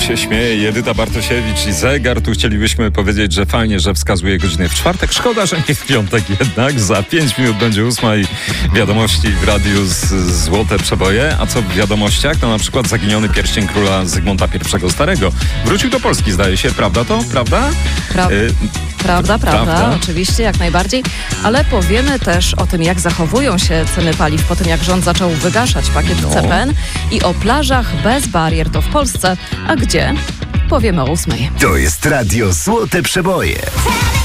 się śmieje Edyta Bartosiewicz i zegar. Tu chcielibyśmy powiedzieć, że fajnie, że wskazuje godziny w czwartek. Szkoda, że nie w piątek jednak. Za 5 minut będzie 8 i wiadomości w radiu z Złote Przeboje. A co w wiadomościach? To na przykład zaginiony pierścień króla Zygmunta I Starego. Wrócił do Polski, zdaje się. Prawda to? Prawda? Prawda, oczywiście, jak najbardziej. Ale powiemy też o tym, jak zachowują się ceny paliw po tym, jak rząd zaczął wygaszać pakiet CPN i o plażach bez barier to w Polsce. A gdzie? Powiemy o 8. To jest Radio Złote Przeboje.